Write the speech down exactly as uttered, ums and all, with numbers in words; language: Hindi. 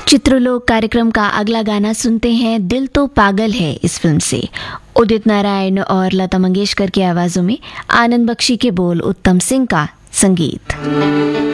चित्रलोक कार्यक्रम का अगला गाना सुनते हैं दिल तो पागल है इस फिल्म से। उदित नारायण और लता मंगेशकर की आवाजों में, आनंद बख्शी के बोल, उत्तम सिंह का संगीत।